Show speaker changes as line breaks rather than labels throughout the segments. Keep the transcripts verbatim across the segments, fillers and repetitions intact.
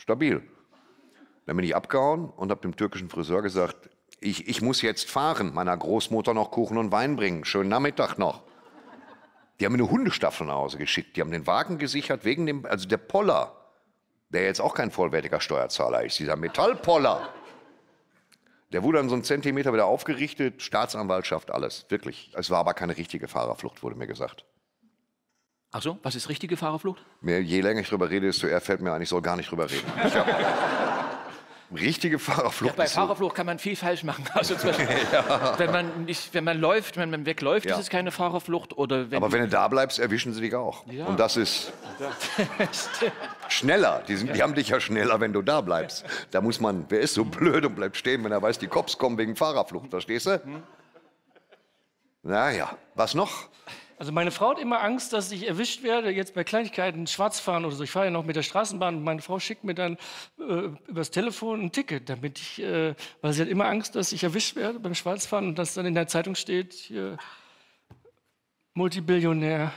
stabil. Dann bin ich abgehauen und habe dem türkischen Friseur gesagt, ich, ich muss jetzt fahren, meiner Großmutter noch Kuchen und Wein bringen. Schönen Nachmittag noch. Die haben mir eine Hundestaffel nach Hause geschickt. Die haben den Wagen gesichert wegen dem, also der Poller, der jetzt auch kein vollwertiger Steuerzahler ist, dieser Metallpoller. Der wurde dann so einen Zentimeter wieder aufgerichtet, Staatsanwaltschaft, alles, wirklich. Es war aber keine richtige Fahrerflucht, wurde mir gesagt.
Ach so, was ist richtige Fahrerflucht?
Mir, je länger ich drüber rede, desto eher fällt mir ein, ich soll gar nicht drüber reden. Ich hab, richtige Fahrerflucht.
Ja, bei
ist
Fahrerflucht kann man viel falsch machen. Also zum Beispiel, ja. wenn, man nicht, wenn man läuft, wenn man wegläuft, ja. ist es keine Fahrerflucht. Oder wenn
aber wenn du da bleibst, erwischen sie dich auch.
Ja.
Und das ist schneller. Die, sind, die haben dich ja schneller, wenn du da bleibst. Da muss man, wer ist so blöd und bleibt stehen, wenn er weiß, die Cops kommen wegen Fahrerflucht, verstehst du? Hm. Naja, was noch?
Also meine Frau hat immer Angst, dass ich erwischt werde, jetzt bei Kleinigkeiten schwarz fahren oder so. Ich fahre ja noch mit der Straßenbahn und meine Frau schickt mir dann äh, übers Telefon ein Ticket, damit ich, äh, weil sie hat immer Angst, dass ich erwischt werde beim Schwarzfahren und dass dann in der Zeitung steht, hier, Multibillionär,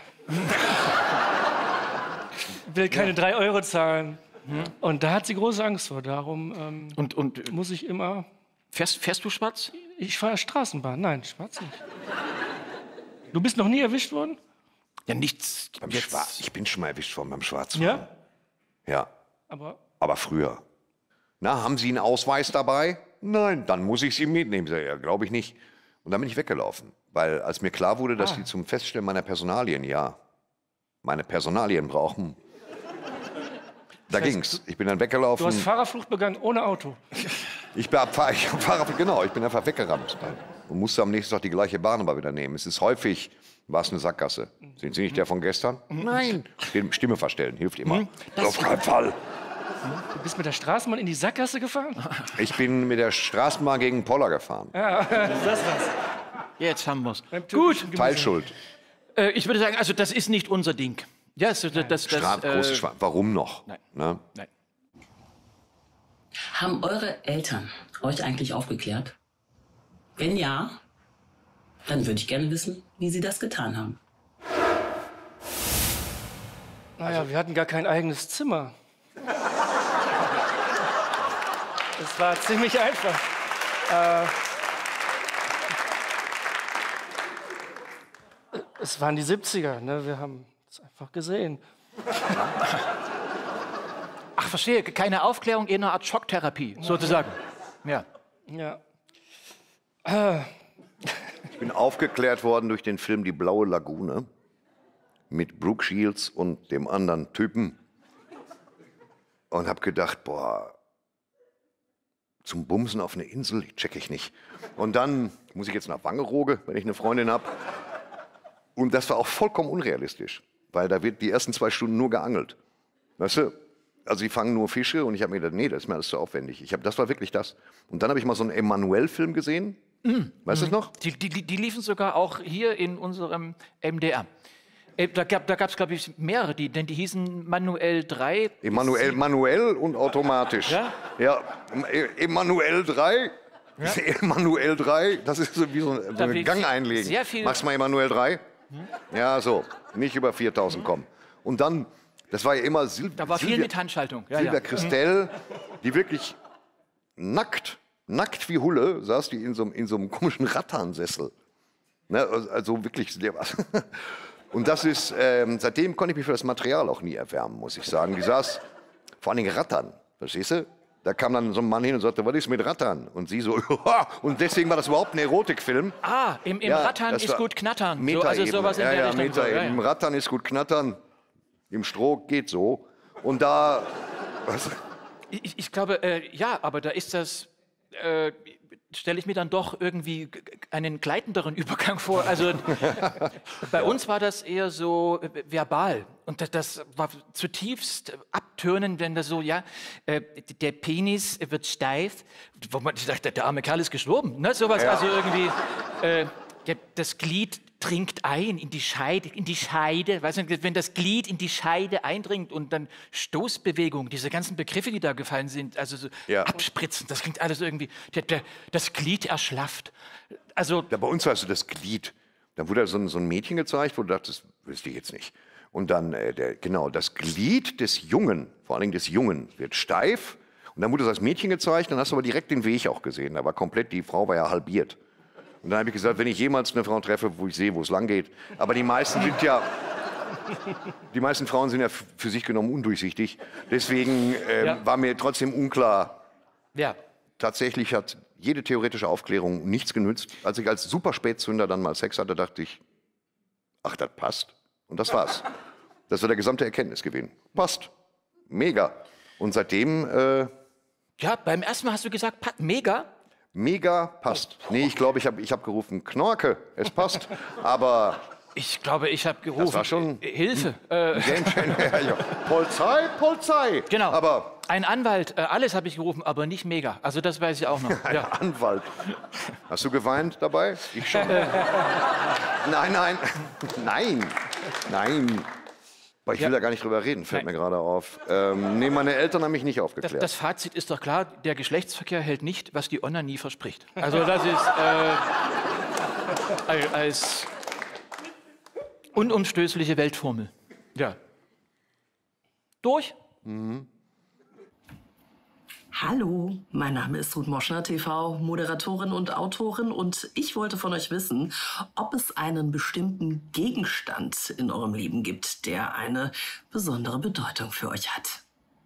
will keine ja. drei Euro zahlen. Ja. Und da hat sie große Angst vor, darum ähm,
und, und,
muss ich immer...
Fährst, fährst du schwarz?
Ich fahre Straßenbahn, nein, schwarz nicht. Du bist noch nie erwischt worden?
Ja, nichts.
Beim Schwarz. Ich bin schon mal erwischt worden beim Schwarzfahren.
Ja?
Ja.
Aber?
Aber früher. Na, haben Sie einen Ausweis dabei? Nein, dann muss ich Sie mitnehmen. Ja, glaube ich nicht. Und dann bin ich weggelaufen. Weil als mir klar wurde, dass ah. die zum Feststellen meiner Personalien, ja, meine Personalien brauchen, da das heißt, ging's. Ich bin dann weggelaufen.
Du hast Fahrerflucht begangen ohne Auto.
Ich bin ich, Fahrerflucht, genau, ich bin einfach weggerammt. Und musste am nächsten Tag die gleiche Bahn aber wieder nehmen. Es ist häufig, war es eine Sackgasse. Sind Sie nicht der von gestern? Nein. Stimme verstellen, hilft immer. Das auf keinen Fall.
Du bist mit der Straßenbahn in die Sackgasse gefahren?
Ich bin mit der Straßenbahn gegen den Poller gefahren.
Ja, das war's.
Jetzt haben wir's.
Gut.
Teilschuld.
Äh, ich würde sagen, also das ist nicht unser Ding. Ja, das, das, das,
Stra
äh,
große Schwa Warum noch?
Nein.
Ne?
Nein.
Haben eure Eltern euch eigentlich aufgeklärt? Wenn ja, dann würde ich gerne wissen, wie sie das getan haben.
Naja, also, wir hatten gar kein eigenes Zimmer. Das war ziemlich einfach. Äh, es waren die siebziger, ne? Wir haben es einfach gesehen.
Ach, verstehe. Keine Aufklärung, eher eine Art Schocktherapie, sozusagen. Ja.
Ja.
Ich bin aufgeklärt worden durch den Film Die Blaue Lagune mit Brooke Shields und dem anderen Typen und habe gedacht, boah, zum Bumsen auf eine Insel, check ich nicht. Und dann muss ich jetzt nach Wangerooge, wenn ich eine Freundin habe. Und das war auch vollkommen unrealistisch, weil da wird die ersten zwei Stunden nur geangelt. Weißt du? Also die fangen nur Fische und ich habe mir gedacht, nee, das ist mir alles zu aufwendig. Ich hab, das war wirklich das. Und dann habe ich mal so einen Emanuel-Film gesehen. Mm. Weißt du
mm.
das noch?
Die, die, die liefen sogar auch hier in unserem M D R. Äh, da gab es, da glaube ich, mehrere, die, denn die hießen Manuel drei.
Emanuel, manuell und automatisch.
Ja?
Ja, Emanuel drei. Ja? Emanuel drei, das ist so wie so, so ein Gang einlegen.
Sehr viel.
Machst mal Emanuel drei? Hm? Ja, so. Nicht über viertausend hm. kommen. Und dann, das war ja immer Sil
da war viel
Silvia,
mit Handschaltung. Ja,
Silvia
ja.
Christel, die wirklich nackt, nackt wie Hulle, saß die in so, in so einem komischen Rattansessel. Ne, also wirklich sehr was. Und das ist, ähm, seitdem konnte ich mich für das Material auch nie erwärmen, muss ich sagen. Die saß vor allen Dingen Rattern, verstehst du? Da kam dann so ein Mann hin und sagte, was ist mit Rattern? Und sie so, und deswegen war das überhaupt ein Erotikfilm.
Ah, im, im
ja,
Rattern ist gut knattern. So, also sowas in
ja,
der
ja,
Richtung.
Meta
So, ja, ja.
Im Rattern ist gut knattern, im Stroh geht so. Und da... Was?
Ich, ich glaube, äh, ja, aber da ist das... Äh, stelle ich mir dann doch irgendwie einen gleitenderen Übergang vor. Also bei uns war das eher so äh, verbal. Und das, das war zutiefst abtönend, wenn das so, ja, äh, der Penis wird steif. Wo man sagt, der arme Kerl ist gestorben. Ne? Sowas, ja. Also irgendwie, äh, der, das Glied dringt ein in die Scheide, in die Scheide. Weißt du, wenn das Glied in die Scheide eindringt und dann Stoßbewegung, diese ganzen Begriffe, die da gefallen sind, also so
ja.
abspritzen, das klingt alles irgendwie, der, der, das Glied erschlafft. Also
ja, bei uns war es so das Glied. Dann wurde so ein, so ein Mädchen gezeigt, wo du dachtest, das wüsste ich jetzt nicht. Und dann, äh, der, genau, das Glied des Jungen, vor allen Dingen des Jungen, wird steif. Und dann wurde das Mädchen gezeigt, dann hast du aber direkt den Weg auch gesehen. Da war komplett, die Frau war ja halbiert. Und dann habe ich gesagt, wenn ich jemals eine Frau treffe, wo ich sehe, wo es lang geht. Aber die meisten sind ja, die meisten Frauen sind ja für sich genommen undurchsichtig. Deswegen äh,
Ja.
war mir trotzdem unklar.
Ja.
Tatsächlich hat jede theoretische Aufklärung nichts genützt. Als ich als Superspätzünder dann mal Sex hatte, dachte ich, ach, das passt. Und das war's. Das war der gesamte Erkenntnisgewinn. Passt. Mega. Und seitdem, äh,
Ja, beim ersten Mal hast du gesagt, pa- mega.
mega passt. Nee, ich glaube, ich habe ich hab gerufen, Knorke, es passt. Aber
Ich glaube, ich habe gerufen.
war schon-
äh, Hilfe. Äh,
ja, ja. Polizei, Polizei.
genau.
Aber
Ein Anwalt, äh, alles habe ich gerufen, aber nicht mega. Also das weiß ich auch noch.
ein
Ja.
Anwalt. Hast du geweint dabei? Ich schon. Nein, nein. Nein. Nein. Aber ich will
Ja.
da gar nicht drüber reden, fällt
Nein.
mir gerade auf. Ähm, nee, meine Eltern haben mich nicht
Das,
aufgeklärt.
das Fazit ist doch klar, der Geschlechtsverkehr hält nicht, was die Onanie verspricht. Also das ist äh, als unumstößliche Weltformel. Ja. Durch?
Hallo, mein Name ist Ruth Moschner, T V, Moderatorin und Autorin, und ich wollte von euch wissen, ob es einen bestimmten Gegenstand in eurem Leben gibt, der eine besondere Bedeutung für euch hat.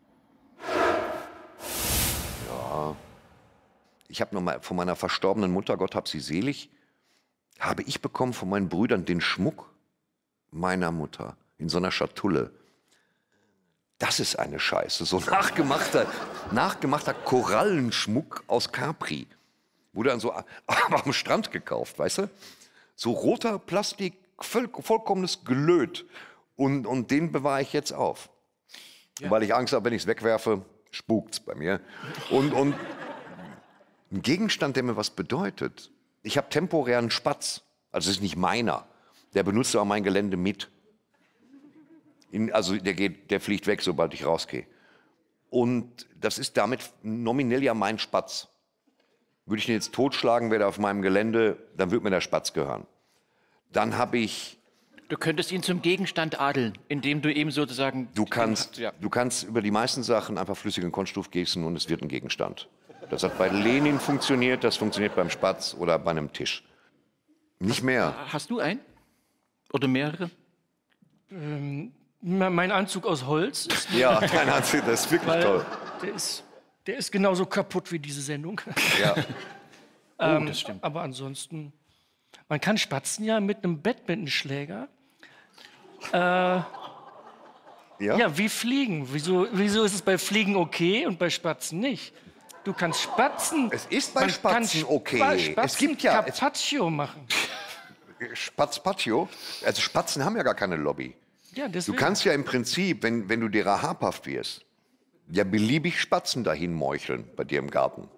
Ich habe noch mal von meiner verstorbenen Mutter, Gott hab sie selig, habe ich bekommen von meinen Brüdern den Schmuck meiner Mutter in so einer Schatulle. Das ist eine Scheiße, so nachgemachter, nachgemachter Korallenschmuck aus Capri. Wurde dann so am Strand gekauft, weißt du? So roter Plastik, voll, vollkommenes Gelöt. Und, und den bewahre ich jetzt auf. Weil ich Angst habe, wenn ich es wegwerfe, spukt's bei mir. Und, und ein Gegenstand, der mir was bedeutet. Ich habe temporär einen Spatz, also es ist nicht meiner. Der benutzt aber mein Gelände mit. In, also der, geht, der fliegt weg, sobald ich rausgehe. Und das ist damit nominell ja mein Spatz. Würde ich ihn jetzt totschlagen, wäre er auf meinem Gelände, dann würde mir der Spatz gehören. Dann habe ich,
Du könntest ihn zum Gegenstand adeln, indem du ihm sozusagen...
du kannst,
Ja.
du kannst über die meisten Sachen einfach flüssigen Kunststoff gießen und es wird ein Gegenstand. Das hat bei Lenin funktioniert, das funktioniert beim Spatz oder bei einem Tisch. Nicht mehr.
Hast du einen? Oder mehrere?
Mein Anzug aus Holz, ist,
Ja, dein Anzug, das ist wirklich
weil
toll.
der ist, der ist genauso kaputt wie diese Sendung.
Ja.
Oh, das stimmt.
Aber ansonsten, man kann Spatzen ja mit einem Badmintonschläger.
Ja?
Ja, wie Fliegen. Wieso, wieso ist es bei Fliegen okay und bei Spatzen nicht? Du kannst Spatzen.
Es ist bei
man kann
Spatzen
Spa-
okay.
Spatzen
Es gibt ja- es-
Carpaccio machen.
Spatz-Patio. Also Spatzen haben ja gar keine Lobby.
Ja,
Du
deswegen.
kannst ja im Prinzip, wenn, wenn du dir habhaft wirst, ja beliebig Spatzen dahin meucheln bei dir im Garten.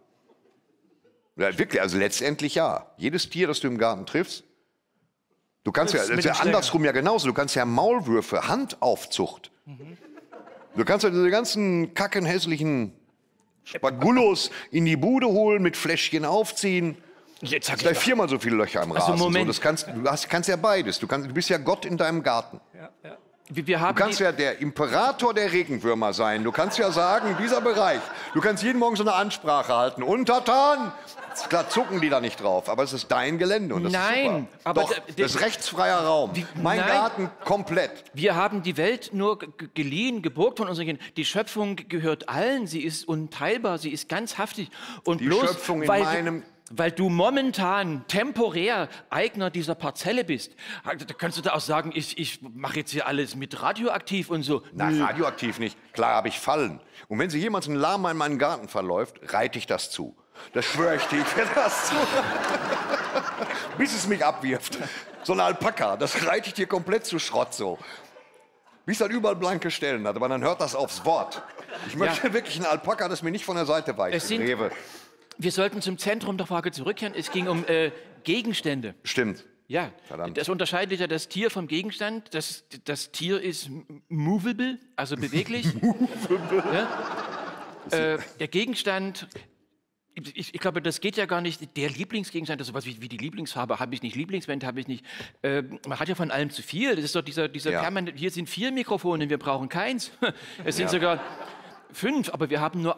Ja, wirklich, also letztendlich ja. Jedes Tier, das du im Garten triffst, du kannst ja,
Triffst
das
mit
ist ja
dem Schläger.
andersrum ja genauso, du kannst ja Maulwürfe, Handaufzucht. Du kannst ja diese ganzen kacken, hässlichen Spagullos in die Bude holen, mit Fläschchen aufziehen.
Jetzt sag ich
Gleich
doch.
viermal so viele Löcher im Rasen.
Moment.
So, das kannst, du hast, kannst ja beides. Du, kannst, du bist ja Gott in deinem Garten.
Wir, wir haben
Du kannst
die,
ja der Imperator der Regenwürmer sein. Du kannst ja sagen, dieser Bereich. Du kannst jeden Morgen so eine Ansprache halten. Untertan! Klar zucken die da nicht drauf, aber es ist dein Gelände und das
Nein,
ist super.
aber
Doch,
der- der-
das ist rechtsfreier Raum. Mein
nein.
Garten komplett.
wir haben die Welt nur g- g- geliehen, geborgt von unseren Kindern. Die Schöpfung gehört allen, sie ist unteilbar, sie ist ganz haftig. Und
Die
bloß,
Schöpfung in
weil
meinem-
Du, weil du momentan temporär Eigner dieser Parzelle bist, da kannst du da auch sagen, ich, ich mache jetzt hier alles mit radioaktiv und so.
Na, radioaktiv nicht. Klar habe ich Fallen. Und wenn sich jemals ein Lama in meinen Garten verläuft, reite ich das zu. Das schwöre ich dir, ich werde das zu. Bis es mich abwirft. So ein Alpaka, das reite ich dir komplett zu Schrott so. Bis dann überall blanke Stellen hat, aber dann hört das aufs Wort. Ich möchte wirklich einen Alpaka, das mir nicht von der Seite weicht.
Es
im
sind-
Rewe.
Wir sollten zum Zentrum der Frage zurückkehren. Es ging um äh, Gegenstände.
Stimmt.
Ja,
Verdammt.
das unterscheidet ja das Tier vom Gegenstand. Das, das Tier ist m- movable, also beweglich. Ja? Äh, der Gegenstand ich, ich glaube, das geht ja gar nicht. Der Lieblingsgegenstand, das ist sowas wie, wie die Lieblingsfarbe, habe ich nicht, Lieblingsband habe ich nicht. Äh, man hat ja von allem zu viel. Das ist doch dieser, dieser
Ja.
permanent, hier sind vier Mikrofone, wir brauchen keins. Es sind
Ja.
sogar fünf, aber wir haben nur